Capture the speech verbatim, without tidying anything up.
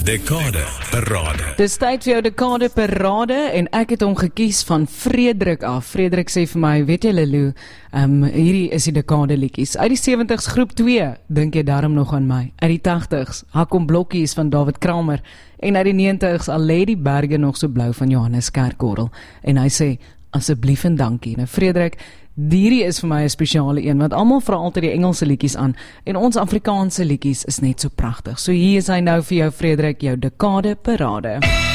Dekade Parade. Dis tyd vir jou Dekade Parade en ek het hom gekies van Frederik af. Frederik sê vir my, weet jy Lelou, um, hierdie is die Dekade liedjies. Uit die sewentig's groep twee, dink jy daarom nog aan my. Uit die tagtig's, Hakkom Blokkies van David Kramer. En uit die negentig's, al lê die berge nog so blou van Johannes Kerkorrel. En hy sê, asseblief en dankie. Nou Frederik, hierdie is vir my 'n spesiale een, want almal vra altyd die Engelse liedjies aan, en ons Afrikaanse liedjies is net so pragtig. So hier is hy nou vir jou Frederik, jou Dekade Parade.